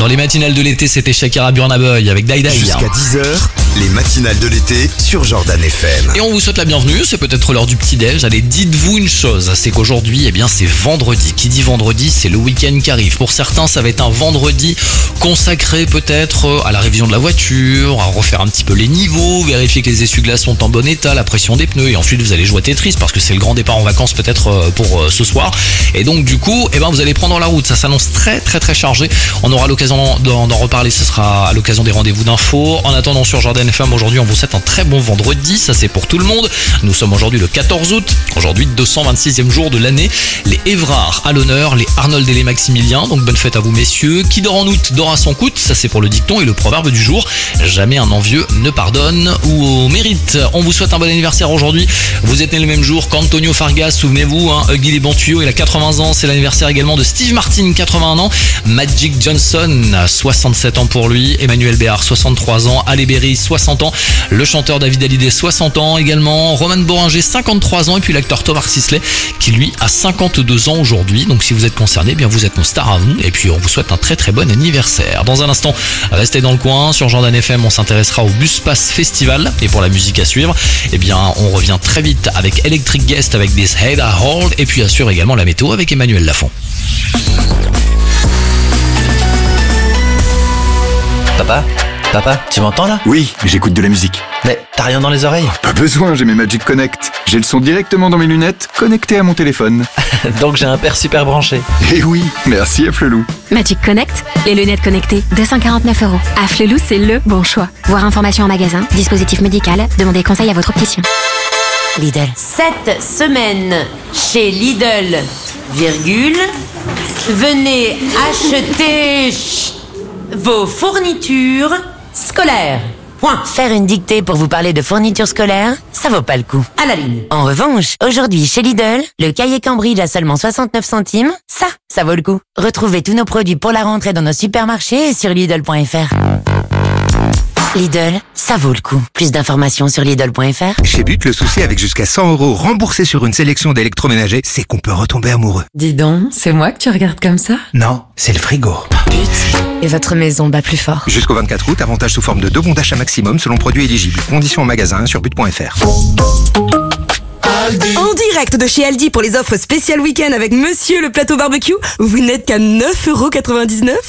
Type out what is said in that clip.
Dans les matinales de l'été, c'était Shakira Burna Boy avec Dai Dai. Jusqu'à 10h, les matinales de l'été sur Jordan FM. Et on vous souhaite la bienvenue, c'est peut-être l'heure du petit-déj. Allez, dites-vous une chose, c'est qu'aujourd'hui, c'est vendredi. Qui dit vendredi, c'est le week-end qui arrive. Pour certains, ça va être un vendredi consacré peut-être à la révision de la voiture, à refaire un petit peu les niveaux, vérifier que les essuie-glaces sont en bon état, la pression des pneus, et ensuite vous allez jouer à Tetris parce que c'est le grand départ en vacances peut-être pour ce soir. Et donc du coup, vous allez prendre la route. Ça s'annonce très très très chargé. On aura l'occasion d'en reparler, ce sera à l'occasion des rendez-vous d'infos. En attendant, sur Jordan FM, aujourd'hui, on vous souhaite un très bon vendredi. Ça, c'est pour tout le monde. Nous sommes aujourd'hui le 14 août. Aujourd'hui, 226e jour de l'année. Les Évrards à l'honneur, les Arnold et les Maximiliens. Donc, bonne fête à vous, messieurs. Qui dort en août, dort à son coût. Ça, c'est pour le dicton et le proverbe du jour. Jamais un envieux ne pardonne ou au mérite. On vous souhaite un bon anniversaire aujourd'hui. Vous êtes né le même jour qu'Antonio Fargas, souvenez-vous, Huggy les bons tuyaux, il a 80 ans. C'est l'anniversaire également de Steve Martin, 81 ans. Magic Johnson, 67 ans pour lui. Emmanuel Béard, 63 ans. Halle Berry, 60 ans. Le chanteur David Hallyday, 60 ans également. Roman Boringer, 53 ans. Et puis l'acteur Thomas Sisley, qui lui a 52 ans aujourd'hui. Donc si vous êtes concerné, vous êtes nos stars à vous. Et puis on vous souhaite un très très bon anniversaire. Dans un instant, restez dans le coin. Sur Jordan FM, on s'intéressera au Buspass Festival. Et pour la musique à suivre, on revient très vite avec Electric Guest, avec This Head I Hold. Et puis assure également la météo avec Emmanuel Lafont. Papa, tu m'entends là? Oui, mais j'écoute de la musique. Mais t'as rien dans les oreilles? Pas besoin, j'ai mes Magic Connect. J'ai le son directement dans mes lunettes, connecté à mon téléphone. Donc j'ai un père super branché. Eh oui, merci à Flelou. Magic Connect, les lunettes connectées, 249 €. À Flelou, c'est le bon choix. Voir information en magasin, dispositif médical, demandez conseil à votre opticien. Lidl. Cette semaine, chez Lidl, venez acheter vos fournitures scolaires. Point. Faire une dictée pour vous parler de fournitures scolaires, ça vaut pas le coup. À la ligne. En revanche, aujourd'hui chez Lidl, le cahier Cambridge à seulement 69 centimes, ça vaut le coup. Retrouvez tous nos produits pour la rentrée dans nos supermarchés et sur Lidl.fr. Lidl, ça vaut le coup. Plus d'informations sur Lidl.fr. Chez But, le souci avec jusqu'à 100 € remboursés sur une sélection d'électroménagers, c'est qu'on peut retomber amoureux. Dis donc, c'est moi que tu regardes comme ça? Non, c'est le frigo. Et votre maison bat plus fort. Jusqu'au 24 août, avantage sous forme de 2 bons d'achat maximum selon produit éligible. Conditions en magasin sur but.fr. En direct de chez Aldi pour les offres spéciales week-end avec Monsieur le plateau barbecue, vous n'êtes qu'à 9,99 €.